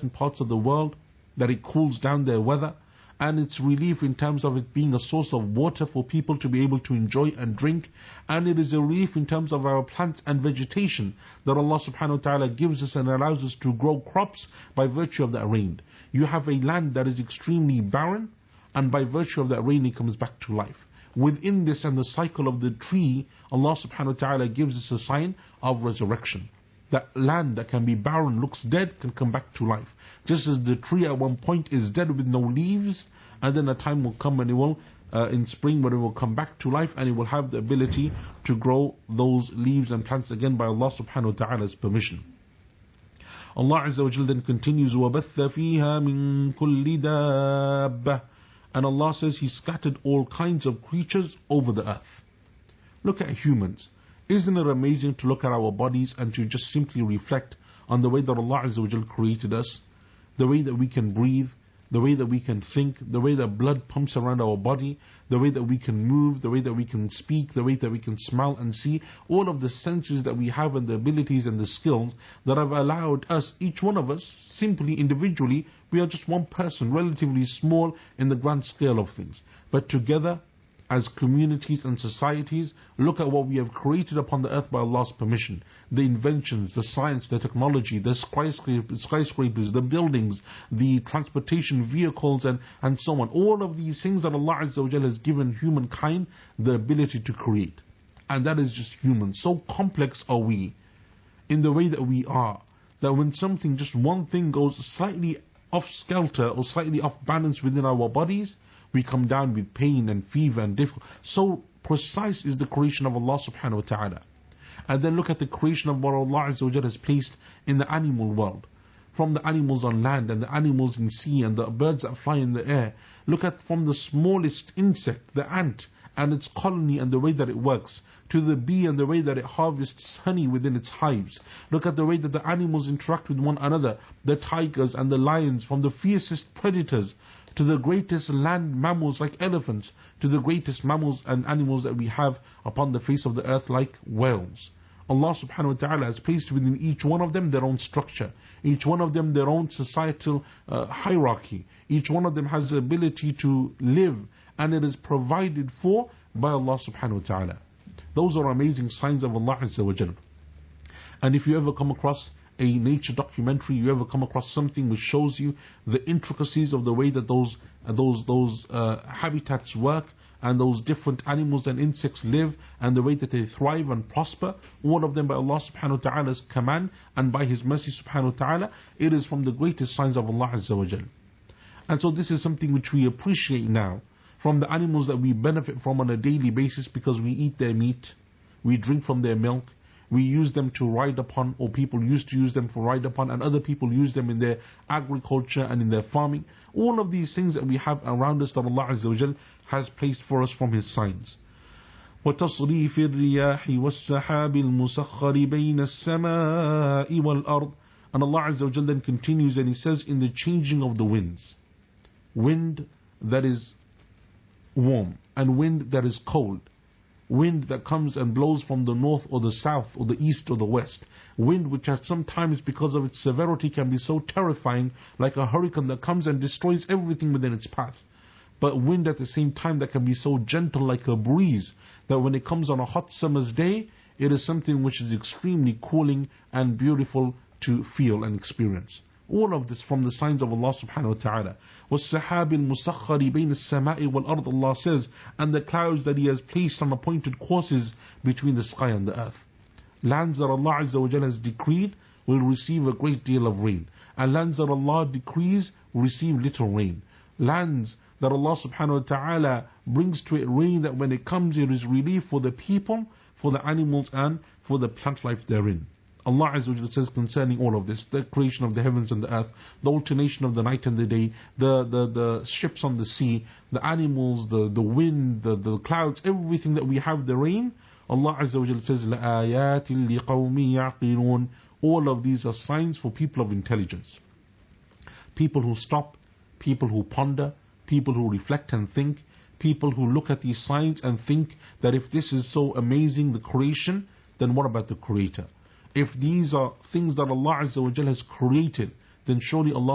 certain parts of the world, that it cools down their weather, and it's relief in terms of it being a source of water for people to be able to enjoy and drink, and it is a relief in terms of our plants and vegetation that Allah subhanahu wa ta'ala gives us and allows us to grow crops by virtue of that rain. You have a land that is extremely barren, and by virtue of that rain it comes back to life. Within this and the cycle of the tree, Allah subhanahu wa ta'ala gives us a sign of resurrection. That land that can be barren, looks dead, can come back to life. Just as the tree at one point is dead with no leaves, and then a time will come when it will, in spring, when it will come back to life and it will have the ability to grow those leaves and plants again by Allah subhanahu wa ta'ala's permission. Allah Azza wa Jalla then continues, وَبَثَّ فِيهَا مِن كُلِّ دَابَّةٍ, and Allah says He scattered all kinds of creatures over the earth. Look at humans. Isn't it amazing to look at our bodies and to just simply reflect on the way that Allah Azza wa Jalla created us, the way that we can breathe, the way that we can think, the way that blood pumps around our body, the way that we can move, the way that we can speak, the way that we can smell and see, all of the senses that we have and the abilities and the skills that have allowed us, each one of us, simply individually, we are just one person, relatively small in the grand scale of things. But together, as communities and societies, look at what we have created upon the earth by Allah's permission. The inventions, the science, the technology, the skyscrapers, the buildings, the transportation vehicles and so on. All of these things that Allah Azza wa Jalla has given humankind the ability to create. And that is just human. So complex are we in the way that we are, that when something, just one thing goes slightly off skelter or slightly off balance within our bodies, we come down with pain and fever and difficulty. So precise is the creation of Allah subhanahu wa ta'ala. And then look at the creation of what Allah Azza wa Jalla has placed in the animal world. From the animals on land and the animals in sea and the birds that fly in the air. Look at from the smallest insect, the ant, and its colony and the way that it works, to the bee and the way that it harvests honey within its hives. Look at the way that the animals interact with one another, the tigers and the lions, from the fiercest predators to the greatest land mammals like elephants, to the greatest mammals and animals that we have upon the face of the earth like whales. Allah subhanahu wa ta'ala has placed within each one of them their own structure, each one of them their own societal hierarchy. Each one of them has the ability to live, and it is provided for by Allah subhanahu wa ta'ala. Those are amazing signs of Allah Azza wa Jalla. And if you ever come across a nature documentary, you ever come across something which shows you the intricacies of the way that those habitats work, and those different animals and insects live, and the way that they thrive and prosper, all of them by Allah subhanahu wa ta'ala's command and by His mercy subhanahu wa ta'ala, it is from the greatest signs of Allah Azza wa Jalla. And so this is something which we appreciate now from the animals that we benefit from on a daily basis, because we eat their meat, we drink from their milk, we use them to ride upon, or people used to use them for ride upon, and other people use them in their agriculture and in their farming. All of these things that we have around us that Allah Azza wa Jal has placed for us from His signs. وَتَصْرِيفِ الرِّيَاحِ وَالسَّحَابِ الْمُسَخَّرِ بَيْنَ السَّمَاءِ وَالْأَرْضِ. And Allah Azza wa Jal then continues and He says, in the changing of the winds, wind that is warm and wind that is cold, wind that comes and blows from the north or the south or the east or the west, wind which at sometimes because of its severity can be so terrifying, like a hurricane that comes and destroys everything within its path, but wind at the same time that can be so gentle like a breeze, that when it comes on a hot summer's day, it is something which is extremely cooling and beautiful to feel and experience. All of this from the signs of Allah subhanahu wa ta'ala. وَالسَّحَابِ الْمُسَخَّرِ بَيْنَ السَّمَاءِ وَالْأَرْضِ, Allah says, and the clouds that He has placed on appointed courses between the sky and the earth. Lands that Allah Azza wa Jalla has decreed will receive a great deal of rain, and lands that Allah decrees will receive little rain. Lands that Allah subhanahu wa ta'ala brings to it rain, that when it comes it is relief for the people, for the animals and for the plant life therein. Allah Azza wa Jalla says concerning all of this, the creation of the heavens and the earth, the alternation of the night and the day, the ships on the sea, the animals, the wind, the clouds, everything that we have, the rain, Allah Azza wa Jalla says, لَآيَاتٍ لِقَوْمٍ يَعْقِلُونَ. All of these are signs for people of intelligence. People who stop, people who ponder, people who reflect and think, people who look at these signs and think that if this is so amazing, the creation, then what about the Creator? If these are things that Allah Azza wa Jalla has created, then surely Allah